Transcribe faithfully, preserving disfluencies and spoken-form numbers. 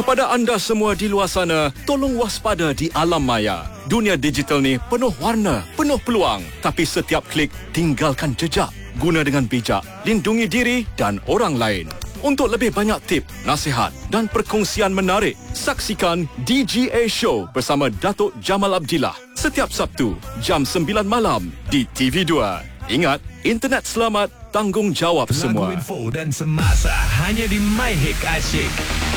Kepada anda semua di luar sana, tolong waspada di alam maya. Dunia digital ni penuh warna, penuh peluang. Tapi setiap klik, tinggalkan jejak. Guna dengan bijak, lindungi diri dan orang lain. Untuk lebih banyak tip, nasihat dan perkongsian menarik, saksikan D G A Show bersama Datuk Jamal Abdillah setiap Sabtu, jam sembilan malam di T V dua. Ingat, internet selamat, tanggungjawab semua. Lagu info dan semasa hanya di My Hit Asyik.